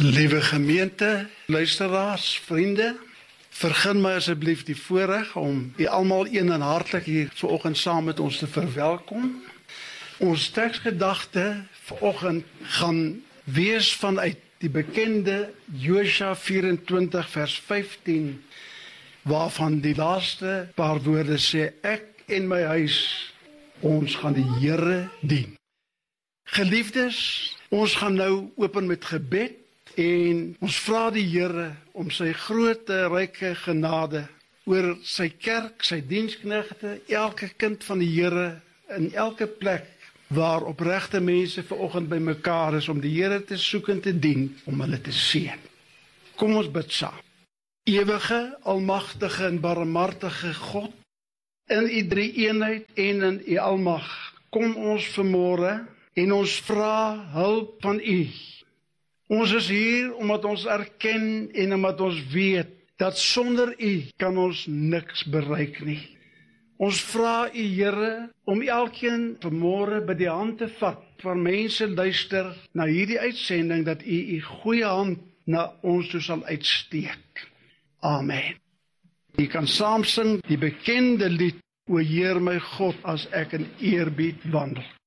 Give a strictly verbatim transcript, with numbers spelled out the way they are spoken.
Liewe gemeente, luisteraars, vriende, vergun my asseblief die voorreg om u almal een en hartlik hier vanoggend saam met ons te verwelkom. Ons teksgedagte vanoggend gaan wees vanuit die bekende Josua vyf-en-twintig vers vyftien, waarvan die laaste paar woorde sê, ek en my huis, ons gaan die Here dien. Geliefdes, ons gaan nou open met gebed, en ons vra die Here om sy grote, ryke genade oor sy kerk, sy diensknegte, elke kind van die Here in elke plek waar opregte mense vanoggend by mekaar is om die Here te soek en te dien, om hulle te seën. Kom ons bid saam. Ewige, almagtige en barmhartige God, in u drie eenheid en in u almag, kom ons vanmôre en ons vra hulp van u. Ons is hier omdat ons erken en omdat ons weet dat sonder u kan ons niks bereik nie. Ons vra u Here om elkeen vanmôre by die hand te vat, waar mense luister na hierdie uitsending, dat u u goeie hand na ons toe sal uitsteek. Amen. U kan saam sing die bekende lied, O Heer my God, as ek in eerbied wandel.